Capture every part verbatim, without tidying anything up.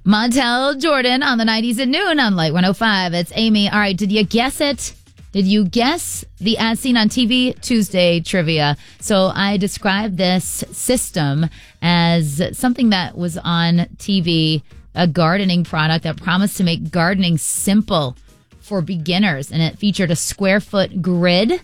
Montel Jordan on the nineties at noon on Light one oh five. It's Amy. All right, did you guess it? Did you guess the as seen on T V Tuesday trivia? So I described this system as something that was on T V, a gardening product that promised to make gardening simple for beginners. And it featured a square foot grid.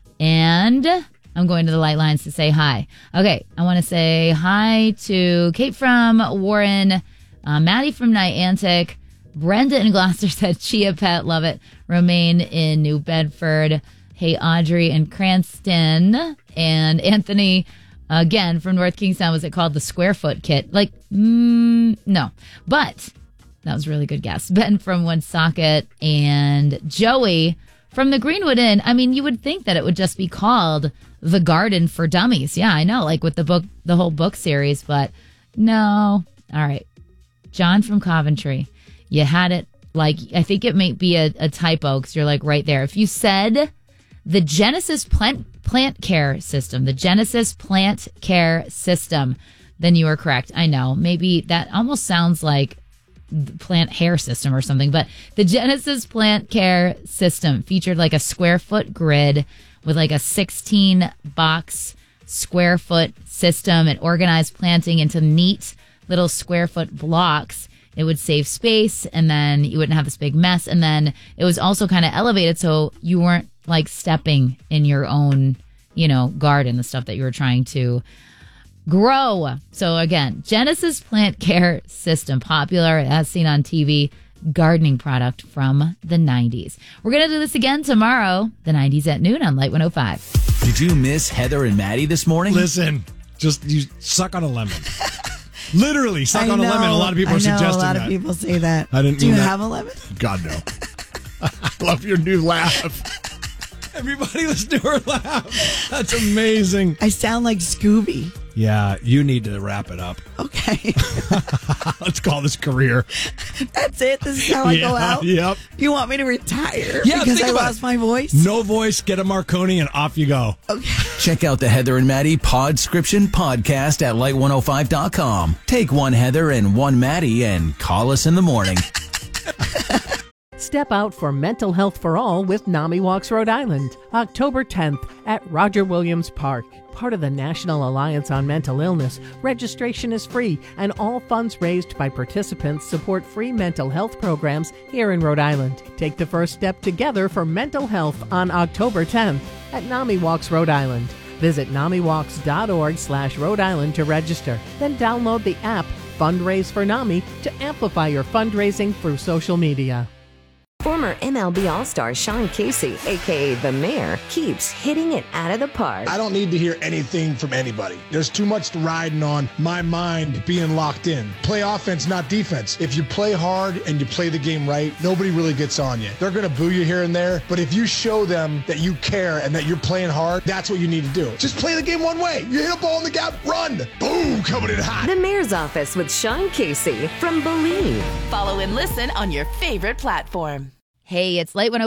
And I'm going to the light lines to say hi. Okay, I want to say hi to Kate from Warren, uh, Maddie from Niantic, Brenda in Gloucester said Chia Pet, love it. Romaine in New Bedford. Hey, Audrey in Cranston. And Anthony, again, from North Kingstown. Was it called the Square Foot Kit? Like, mm, no. But that was a really good guess. Ben from Woonsocket and Joey from the Greenwood Inn. I mean, you would think that it would just be called The Garden for Dummies. Yeah, I know, like with the book, the whole book series, but no. All right. John from Coventry. You had it, like, I think it might be a, a typo because you're like right there. If you said the Genesis plant, plant care system, the Genesis plant care system, then you are correct. I know. Maybe that almost sounds like the plant hair system or something, but the Genesis plant care system featured like a square foot grid with like a sixteen box square foot system. It organized planting into neat little square foot blocks. It would save space, and then you wouldn't have this big mess. And then it was also kind of elevated, so you weren't like stepping in your own, you know, garden, the stuff that you were trying to grow. So again, Genesis Plant Care System, popular as seen on T V, gardening product from the nineties. We're going to do this again tomorrow, the nineties at noon on Light one oh five. Did you miss Heather and Maddie this morning? Listen, just you suck on a lemon. Literally, suck I on know, a lemon. A lot of people I are know, suggesting a lot that. of people say that. I didn't Do mean you that. have a lemon? God, no. I love your new laugh. Everybody listen to her laugh. That's amazing. I sound like Scooby. Yeah, you need to wrap it up. Okay. Let's call this career. That's it? This is how I yeah, go out? Yep. You want me to retire Yeah, because think I about lost it. my voice? No voice, get a Marconi, and off you go. Okay. Check out the Heather and Maddie Podscription podcast at light one oh five dot com. Take one Heather and one Maddie and call us in the morning. Step out for mental health for all with NAMI Walks Rhode Island, October tenth at Roger Williams Park. Part of the National Alliance on Mental Illness, registration is free, and all funds raised by participants support free mental health programs here in Rhode Island. Take the first step together for mental health on October tenth at NAMI Walks Rhode Island. Visit namiwalks.org slash Rhode Island to register. Then download the app Fundraise for NAMI to amplify your fundraising through social media. Former M L B All-Star Sean Casey, a k a. The Mayor, keeps hitting it out of the park. I don't need to hear anything from anybody. There's too much riding on my mind being locked in. Play offense, not defense. If you play hard and you play the game right, nobody really gets on you. They're going to boo you here and there, but if you show them that you care and that you're playing hard, that's what you need to do. Just play the game one way. You hit a ball in the gap, run. Boom, coming in hot. The Mayor's Office with Sean Casey from Believe. Follow and listen on your favorite platform. Hey, it's Light one oh five.